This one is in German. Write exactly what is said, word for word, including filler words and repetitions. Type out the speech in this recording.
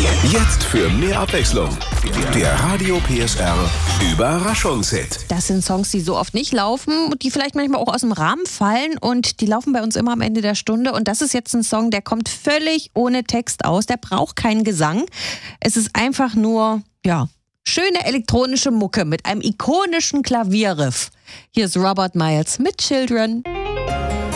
Jetzt für mehr Abwechslung. Der Radio P S R Überraschungshit. Das sind Songs, die so oft nicht laufen und die vielleicht manchmal auch aus dem Rahmen fallen und die laufen bei uns immer am Ende der Stunde. Und das ist jetzt ein Song, der kommt völlig ohne Text aus. Der braucht keinen Gesang. Es ist einfach nur, ja, schöne elektronische Mucke mit einem ikonischen Klavierriff. Hier ist Robert Miles mit Children.